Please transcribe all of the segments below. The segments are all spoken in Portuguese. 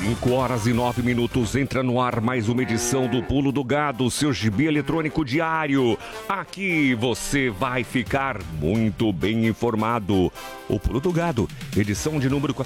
5h09, entra no ar mais uma edição do Pulo do Gado, seu gibi eletrônico diário. Aqui você vai ficar muito bem informado. O Pulo do Gado, edição de número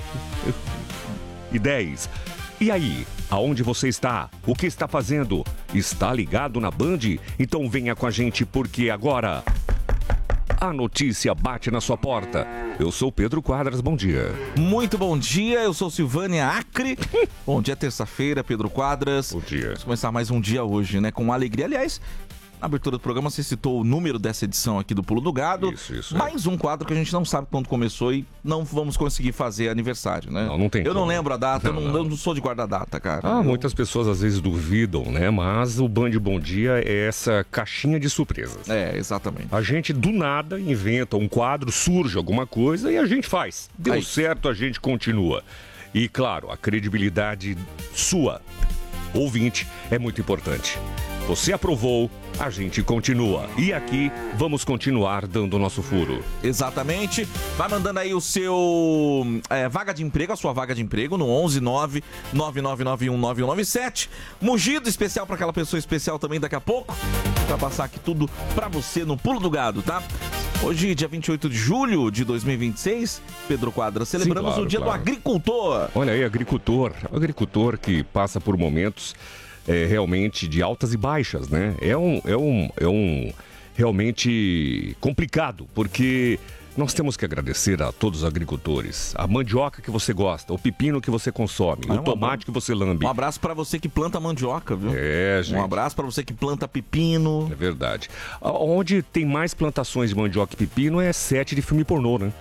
10. E aí, aonde você está? O que está fazendo? Está ligado na Band? Então venha com a gente porque agora a notícia bate na sua porta. Eu sou Pedro Quadras, bom dia. Muito bom dia, eu sou Silvânia Acre. Bom dia, terça-feira, Pedro Quadras. Bom dia. Vamos começar mais um dia hoje, né, com alegria. Aliás, na abertura do programa você citou o número dessa edição aqui do Pulo do Gado. Isso. Mais um quadro que a gente não sabe quando começou e não vamos conseguir fazer aniversário, né? Não tem Eu como. não lembro a data, Não. Eu não sou de guardar data, cara. Muitas pessoas às vezes duvidam, né? Mas o Band Bom Dia é essa caixinha de surpresas. É, exatamente. A gente do nada inventa um quadro, surge alguma coisa e a gente faz. Deu certo, a gente continua. E claro, a credibilidade sua, ouvinte, é muito importante. Você aprovou, a gente continua. E aqui vamos continuar dando o nosso furo. Exatamente. Vai mandando aí o seu vaga de emprego, a sua vaga de emprego no 11999919197. Mugido especial para aquela pessoa especial também daqui a pouco. Pra passar aqui tudo pra você no Pulo do Gado, tá? Hoje, dia 28 de julho de 2026, Pedro Quadras, celebramos o Dia do Agricultor. Olha aí, agricultor que passa por momentos realmente de altas e baixas, né? É um realmente complicado, porque nós temos que agradecer a todos os agricultores. A mandioca que você gosta, o pepino que você consome, o tomate que você lambe. Um abraço pra você que planta mandioca, viu? Gente. Um abraço pra você que planta pepino. É verdade. Onde tem mais plantações de mandioca e pepino é set de filme pornô, né?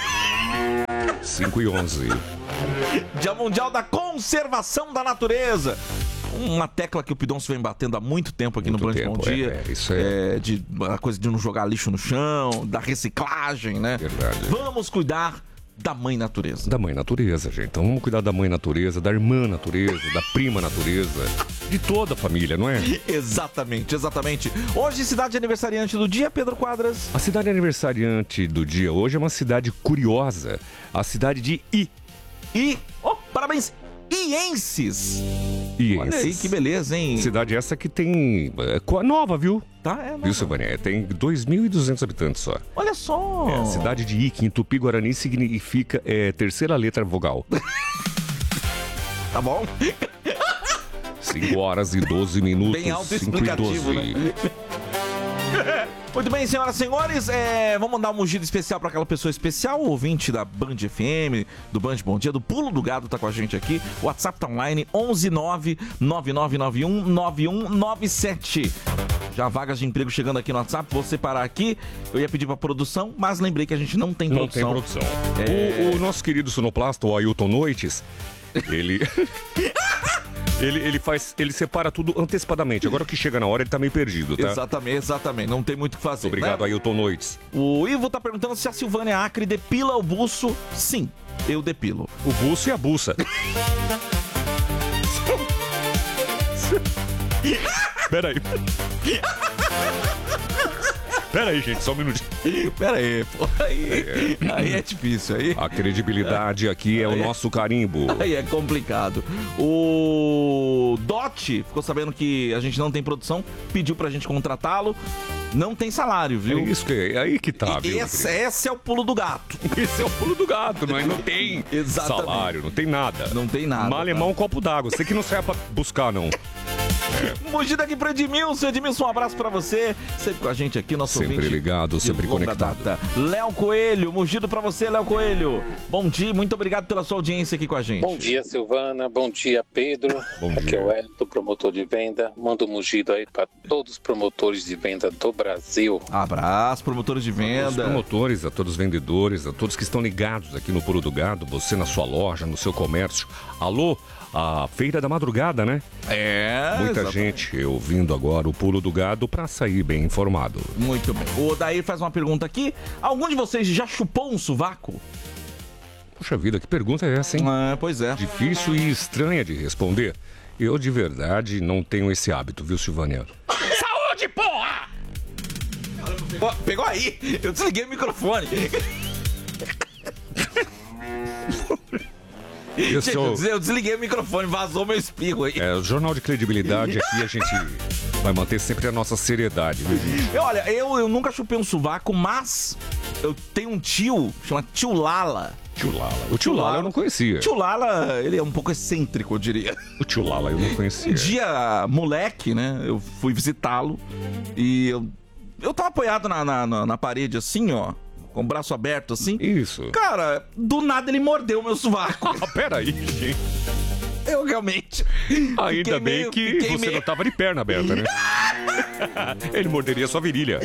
5/11. Dia Mundial da Conservação da Natureza. Uma tecla que o Pidoncio vem batendo há muito tempo aqui no Band Bom Dia. A coisa de não jogar lixo no chão, da reciclagem, né? Verdade. Vamos cuidar da mãe natureza. Da mãe natureza, gente. Então vamos cuidar da mãe natureza, da irmã natureza, da prima natureza, de toda a família, não é? Exatamente. Hoje, cidade aniversariante do dia, Pedro Quadras. A cidade aniversariante do dia hoje é uma cidade curiosa. A cidade de parabéns! Ienses. Olha aí, que beleza, hein? Cidade essa que tem... nova, viu? Tá, é nova. Viu, Silvânia? Tem 2.200 habitantes só. Olha só! A cidade de Ique, em Tupi-Guarani, significa terceira letra vogal. Tá bom? 5h12. Bem autoexplicativo, né? Muito bem, senhoras e senhores, vamos mandar um mugido especial para aquela pessoa especial, o ouvinte da Band FM, do Band Bom Dia, do Pulo do Gado, tá com a gente aqui. O WhatsApp tá online, 11999919197. Já vagas de emprego chegando aqui no WhatsApp, vou separar aqui. Eu ia pedir pra produção, mas lembrei que a gente não tem produção. Não tem produção. O nosso querido sonoplasta, o Ailton Noites, ele... Ele separa tudo antecipadamente. Agora que chega na hora, ele tá meio perdido, tá? Exatamente. Não tem muito o que fazer. Obrigado, né? Ailton Noites. O Ivo tá perguntando se a Silvânia Acre depila o buço. Sim, eu depilo. O buço e a buça. Peraí, gente, só um minutinho. Peraí, pô. Aí é difícil. A credibilidade aqui é o nosso carimbo. Aí é complicado. O Dot ficou sabendo que a gente não tem produção, pediu pra gente contratá-lo. Não tem salário, viu? É aí que tá, viu? Esse é o pulo do gato. Esse é o pulo do gato, mas não tem salário, não tem nada. Não tem nada. Malemão, um copo d'água. Você que não sai pra buscar, não. Mugido aqui pro Edmilson. Edmilson, um abraço pra você. Sempre com a gente aqui, nosso sempre ouvinte. Sempre ligado, sempre conectado. Léo Coelho, mugido pra você, Léo Coelho. Bom dia, muito obrigado pela sua audiência aqui com a gente. Bom dia, Silvana. Bom dia, Pedro. Bom aqui dia. é o Elton, promotor de venda. Manda um mugido aí pra todos os promotores de venda do Brasil. Abraço, promotores de venda. Aos promotores, a todos os vendedores, a todos que estão ligados aqui no Pulo do Gado, você na sua loja, no seu comércio. Alô, a Feira da Madrugada, né? Muita exatamente. gente ouvindo agora o Pulo do Gado pra sair bem informado. Muito bem. O Odair faz uma pergunta aqui. Algum de vocês já chupou um sovaco? Puxa vida, que pergunta é essa, hein? Pois é. Difícil e estranha de responder. Eu, de verdade, não tenho esse hábito, viu, Silvânia? Saúde, porra! Pegou aí! Eu desliguei o microfone. Eu desliguei o microfone, vazou meu espirro aí. O Jornal de Credibilidade aqui a gente vai manter sempre a nossa seriedade, viu, gente? Olha, eu nunca chupei um sovaco, mas eu tenho um tio, chama Tio Lala. Tio Lala. O Tio Lala eu não conhecia. Tio Lala, ele é um pouco excêntrico, eu diria. O Tio Lala eu não conhecia. Um dia, moleque, né, eu fui visitá-lo e eu tava apoiado na parede assim, ó, com o braço aberto assim. Isso. Cara, do nada ele mordeu meu sovaco. Peraí, gente. Eu realmente... Ainda bem que você não tava de perna aberta, né? Ele morderia sua virilha.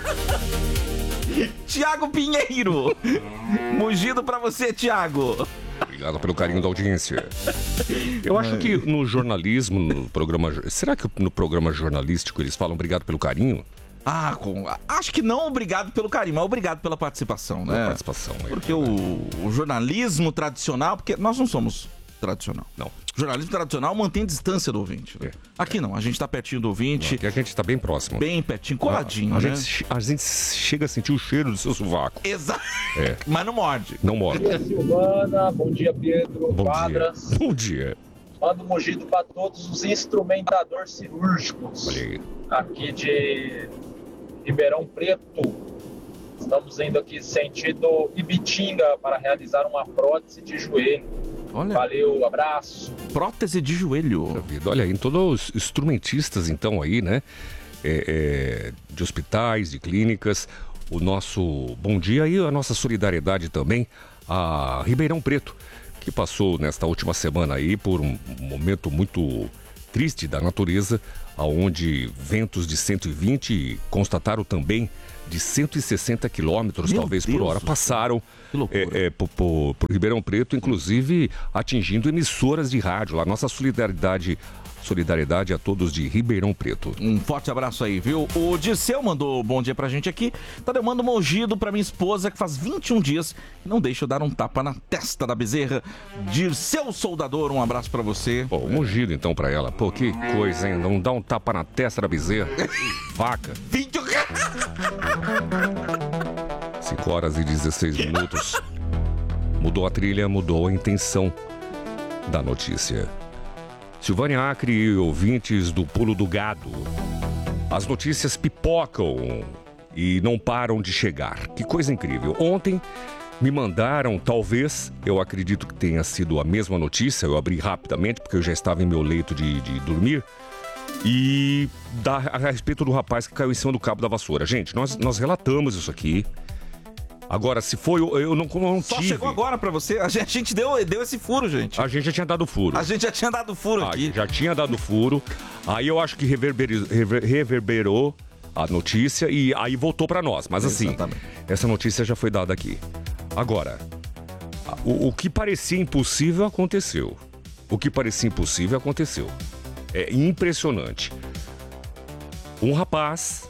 Tiago Pinheiro. Mugido pra você, Tiago. Obrigado pelo carinho da audiência. Eu acho que no jornalismo, no programa... Será que no programa jornalístico eles falam obrigado pelo carinho? Acho que não obrigado pelo carinho, mas obrigado pela participação, né? Porque o jornalismo tradicional... Porque nós não somos tradicional. Não. O jornalismo tradicional mantém distância do ouvinte. Né? Aqui não, a gente tá pertinho do ouvinte. Aqui a gente tá bem próximo. Bem pertinho, coladinho, a né? gente chega a sentir o cheiro do seu sovaco. Exato. Mas não morde. Não morde. Bom dia, Silvana. Bom dia, Pedro. Bom Quadras. dia. Bom dia. Manda um mugido para todos os instrumentadores cirúrgicos. Olha aí. Aqui de Ribeirão Preto. Estamos indo aqui sentido Ibitinga para realizar uma prótese de joelho. Olha. Valeu, abraço. Prótese de joelho. Olha aí, todos os instrumentistas então aí, né? De hospitais, de clínicas. O nosso bom dia e a nossa solidariedade também a Ribeirão Preto, que passou nesta última semana aí por um momento muito triste da natureza, aonde ventos de 120 constataram também de 160 quilômetros, talvez por hora, passaram por Ribeirão Preto, inclusive atingindo emissoras de rádio lá. Nossa solidariedade a todos de Ribeirão Preto. Um forte abraço aí, viu? O Dirceu mandou bom dia pra gente aqui. Então eu mando um mugido pra minha esposa, que faz 21 dias que não deixa eu dar um tapa na testa da bezerra. Dirceu Soldador, um abraço pra você. Pô, mugido então pra ela. Pô, que coisa, hein? Não dá um tapa na testa da bezerra. Vaca. 5 horas e 16 minutos. Mudou a trilha, mudou a intenção da notícia. Silvânia Acre e ouvintes do Pulo do Gado. As notícias pipocam e não param de chegar. Que coisa incrível. Ontem me mandaram, talvez, eu acredito que tenha sido a mesma notícia, eu abri rapidamente porque eu já estava em meu leito de dormir, e a respeito do rapaz que caiu em cima do cabo da vassoura. Gente, nós relatamos isso aqui. Agora, se foi, eu não tive. Só chegou agora pra você? A gente deu esse furo, gente. A gente já tinha dado furo. A gente já tinha dado furo aqui. Já tinha dado furo. Aí eu acho que reverberou a notícia e aí voltou pra nós. Mas assim, essa notícia já foi dada aqui. Agora, o que parecia impossível aconteceu. O que parecia impossível aconteceu. É impressionante. Um rapaz,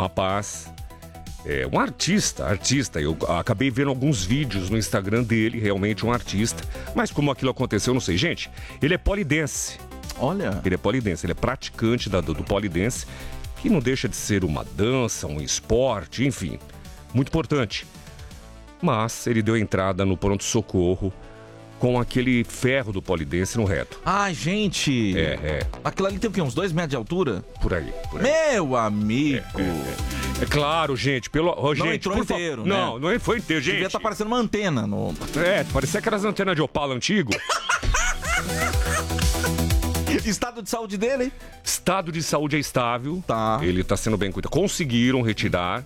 um artista, eu acabei vendo alguns vídeos no Instagram dele, realmente um artista, mas como aquilo aconteceu, eu não sei. Gente, ele é polidense. Olha. Ele é polidense, ele é praticante do polidense, que não deixa de ser uma dança, um esporte, enfim, muito importante. Mas ele deu entrada no pronto-socorro com aquele ferro do polidense no reto. Ai, gente! Aquilo ali tem o quê? Uns 2 metros de altura? Por aí. Meu amigo! É claro, gente, não gente, entrou inteiro, né? Não foi inteiro, gente. Devia estar parecendo uma antena. Parecia aquelas antenas de Opala antigo. Estado de saúde dele? Estado de saúde é estável. Tá. Ele tá sendo bem cuidado. Conseguiram retirar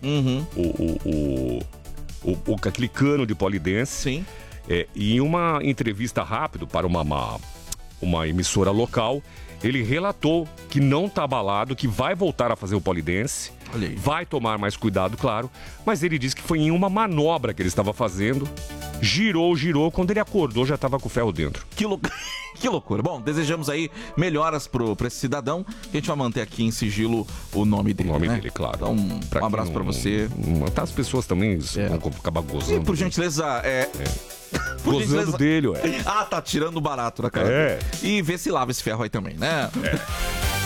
aquele cano de polidense. Sim. E em uma entrevista rápida para uma emissora local, ele relatou que não está abalado, que vai voltar a fazer o polidense, vai tomar mais cuidado, claro, mas ele disse que foi em uma manobra que ele estava fazendo, girou, quando ele acordou já estava com o ferro dentro. Que loucura. Bom, desejamos aí melhoras pra esse cidadão, que a gente vai manter aqui em sigilo o nome dele, dele, claro. Então, um abraço pra você. As pessoas também vão acabar gozando. E por gentileza, gozando dele, tá tirando barato da cara. E vê se lava esse ferro aí também, né?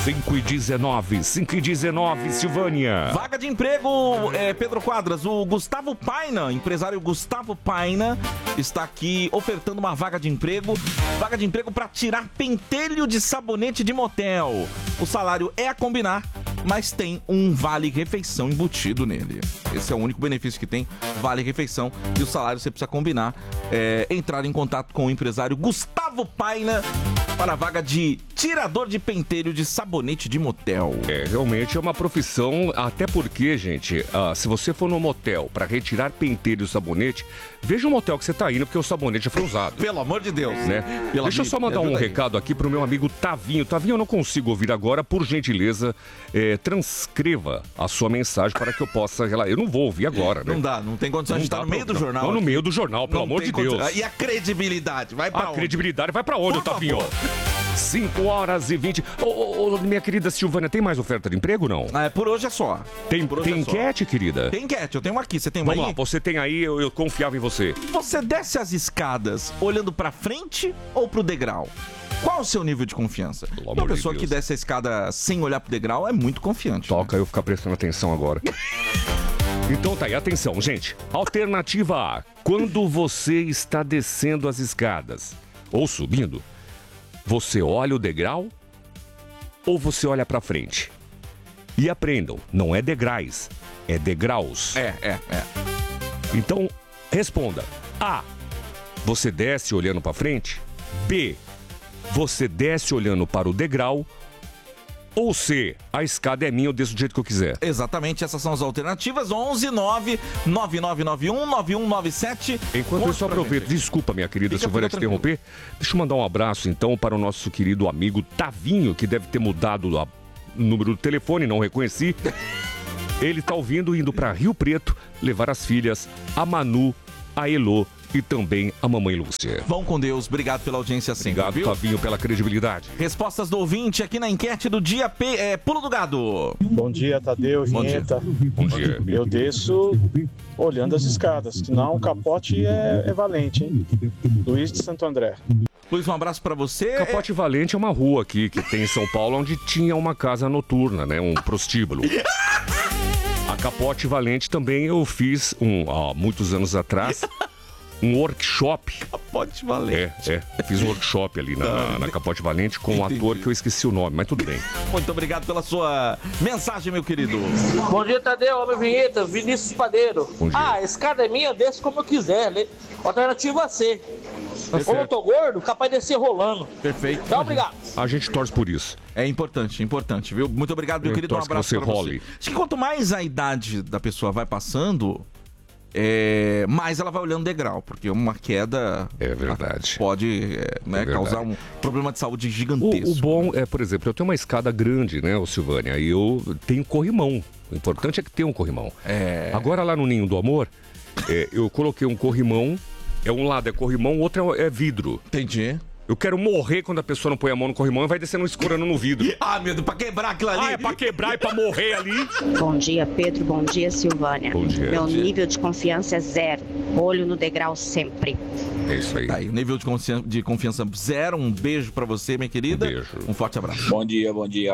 5h19, Silvânia. Vaga de emprego, Pedro Quadras. O Gustavo Paina, empresário Gustavo Paina, está aqui ofertando uma vaga de emprego. Vaga de emprego para tirar pentelho de sabonete de motel. O salário é a combinar, mas tem um vale-refeição embutido nele. Esse é o único benefício que tem, vale-refeição. E o salário você precisa combinar. Entrar em contato com o empresário Gustavo Paina para a vaga de tirador de pentelho de sabonete de motel. Realmente é uma profissão, até porque, gente, se você for no motel para retirar pentelho e sabonete, veja o motel que você tá indo, porque o sabonete já foi usado. Pelo amor de Deus. Né? Deixa eu só mandar um recado aqui pro meu amigo Tavinho. Tavinho, eu não consigo ouvir agora, por gentileza, transcreva a sua mensagem para que eu possa... Eu não vou ouvir agora, né? Não dá, não tem condição de estar no meio do jornal. Não, no meio do jornal, pelo amor de Deus. E a credibilidade? Vai pra onde? A credibilidade vai pra onde, Tavinho? 5h20. Minha querida Silvânia, tem mais oferta de emprego, não? Por hoje é só. Tem enquete, querida? Tem enquete, eu tenho uma aqui. Você tem uma aí? Vamos lá, você tem aí, eu confiava em você. Você desce as escadas olhando pra frente ou pro degrau? Qual o seu nível de confiança? Uma pessoa que desce a escada sem olhar pro degrau é muito confiante. Toca eu ficar prestando atenção agora. Então tá aí, atenção, gente. Alternativa A. Quando você está descendo as escadas ou subindo, você olha o degrau ou você olha pra frente? E aprendam, não é degraus, é degraus. Então, responda. A. Você desce olhando pra frente? B. Você desce olhando para o degrau? Ou C, a escada é minha, eu desço do jeito que eu quiser. Exatamente, essas são as alternativas. 11-9-9991-9197. Enquanto isso, eu aproveito. Desculpa, minha querida Silvânia, te interromper. Deixa eu mandar um abraço, então, para o nosso querido amigo Tavinho, que deve ter mudado o número do telefone, não reconheci. Ele tá ouvindo, indo para Rio Preto, levar as filhas, a Manu, a Elô e também a mamãe Lúcia. Vão com Deus, obrigado pela audiência sempre. Obrigado, Tavinho, pela credibilidade. Respostas do ouvinte aqui na enquete do dia Pulo do Gado. Bom dia, Tadeu, Vinheta. Bom dia. Eu desço olhando as escadas, senão o capote é valente, hein? Luiz de Santo André. Luiz, um abraço pra você. Capote Valente é uma rua aqui que tem em São Paulo, onde tinha uma casa noturna, né? Um prostíbulo. A Capote Valente também eu fiz, há muitos anos atrás, um workshop. Capote Valente. Fiz um workshop ali na Capote Valente com um ator que eu esqueci o nome, mas tudo bem. Muito obrigado pela sua mensagem, meu querido. Bom dia, Tadeu, homem vinheta, Vinícius Padeiro. Bom dia. A escada é minha, desço como eu quiser. Alternativa C. Como eu tô gordo, capaz de descer rolando. Perfeito. Então, obrigado. A gente torce por isso. É importante, viu? Muito obrigado, meu querido. Um abraço pra você. Acho que quanto mais a idade da pessoa vai passando, mais ela vai olhando degrau, porque uma queda pode causar um problema de saúde gigantesco. O bom é, por exemplo, eu tenho uma escada grande, né, Silvânia, e eu tenho corrimão. O importante é que tenha um corrimão. Agora lá no Ninho do Amor, eu coloquei um corrimão, um lado é corrimão, o outro é vidro. Entendi. Eu quero morrer quando a pessoa não põe a mão no corrimão e vai descendo escorando no vidro. Meu Deus, pra quebrar aquilo ali. É pra quebrar e pra morrer ali. Bom dia, Pedro. Bom dia, Silvânia. Bom dia. Meu nível de confiança é 0. Olho no degrau sempre. É isso aí. Aí, nível de confiança 0. Um beijo pra você, minha querida. Um beijo. Um forte abraço. Bom dia.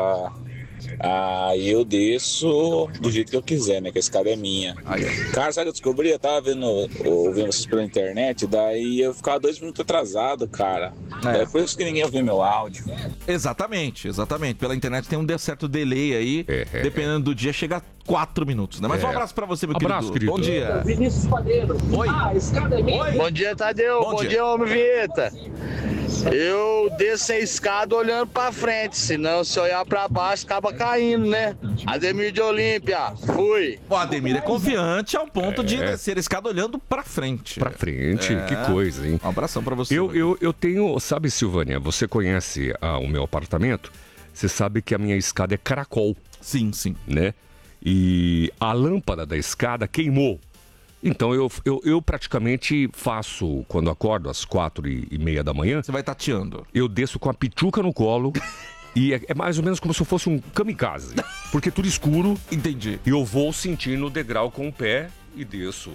Eu desço do jeito que eu quiser, né? Que a escada é minha. Cara, sabe o que eu descobri? Eu tava ouvindo vocês pela internet, daí eu ficava 2 minutos atrasado, cara. É por isso que ninguém ouviu meu áudio. Exatamente. Pela internet tem um certo delay aí. Dependendo do dia, chega a 4 minutos, né? Mas um abraço pra você, meu querido. Bom dia. Vinícius Padeiro. Oi. A escada é minha. Bom dia, Tadeu. Bom dia, homem vinheta. Eu desço a escada olhando pra frente, senão se olhar pra baixo acaba caindo, né? Ademir de Olímpia, fui. O Ademir é confiante ao ponto de descer a escada olhando pra frente. Pra frente, que coisa, hein? Um abração pra você. Eu tenho, sabe, Silvânia, você conhece o meu apartamento? Você sabe que a minha escada é caracol. Sim. Né? E a lâmpada da escada queimou. Então eu praticamente faço, quando acordo às 4h30 da manhã... Você vai tateando. Eu desço com a pituca no colo e é mais ou menos como se eu fosse um kamikaze. Porque tudo escuro. Entendi. E eu vou sentindo o degrau com o pé e desço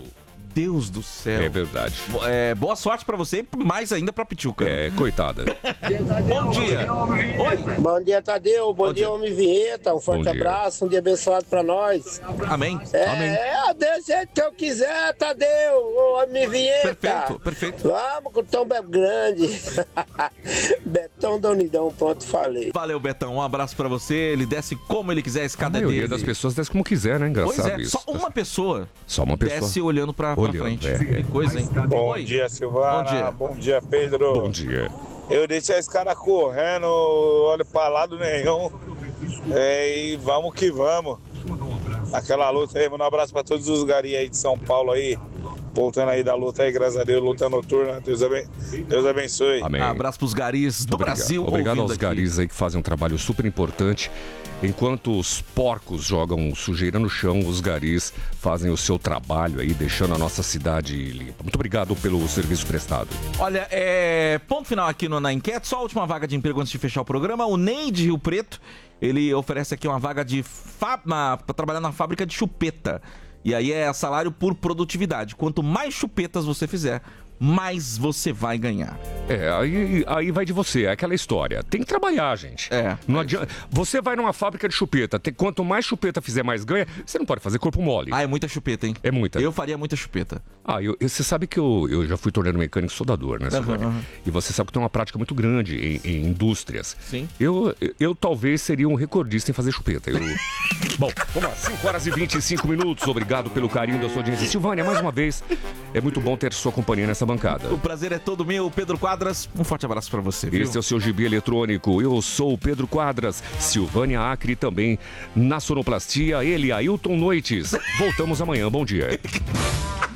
Deus do céu. É verdade. Boa sorte pra você e mais ainda pra Pituca. Coitada. Bom dia. Oi. Bom dia, Tadeu. Bom dia, Homem Vinheta. Um forte abraço, um dia abençoado pra nós. Amém. Amém. Desse jeito que eu quiser, Tadeu. Homem Vinheta. Perfeito. Vamos com o Tom Beto Grande. Betão da Unidão, pronto, falei. Valeu, Betão. Um abraço pra você. Ele desce como ele quiser, a escada A maioria das pessoas desce como quiser, né? Engraçado isso. Só uma pessoa. Só uma pessoa. Desce olhando pra frente. Que coisa, hein? Bom dia, Silvana. Bom dia, Pedro. Bom dia. Eu deixei esse cara correndo, olho pra lado nenhum. E vamos que vamos. Aquela luta aí, mando um abraço pra todos os garis aí de São Paulo aí. Voltando aí da luta aí, graças a Deus, luta noturna. Deus abençoe. Amém. Abraço pros garis do Brasil. Obrigado aos garis aí que fazem um trabalho super importante. Enquanto os porcos jogam sujeira no chão, os garis fazem o seu trabalho aí, deixando a nossa cidade limpa. Muito obrigado pelo serviço prestado. Olha, ponto final aqui na enquete, só a última vaga de emprego antes de fechar o programa. O Ney de Rio Preto, ele oferece aqui uma vaga para trabalhar na fábrica de chupeta. E aí é salário por produtividade. Quanto mais chupetas você fizer, mais você vai ganhar. Aí vai de você, é aquela história. Tem que trabalhar, gente. Não adianta. Você vai numa fábrica de chupeta, quanto mais chupeta fizer, mais ganha. Você não pode fazer corpo mole. É muita chupeta, hein? É muita. Eu faria muita chupeta. Você sabe que eu já fui torneiro mecânico soldador, né, Silvânia? E você sabe que tem uma prática muito grande em indústrias. Sim. Eu talvez seria um recordista em fazer chupeta. Bom, vamos lá, 5 horas e 25 minutos. Obrigado pelo carinho da sua audiência. Silvânia, mais uma vez, é muito bom ter sua companhia nessa bancada. O prazer é todo meu, Pedro Quadras. Um forte abraço pra você, viu? Esse é o seu Gibi Eletrônico. Eu sou o Pedro Quadras. Silvânia Acre também na sonoplastia. Ele, Ailton Noites. Voltamos amanhã. Bom dia.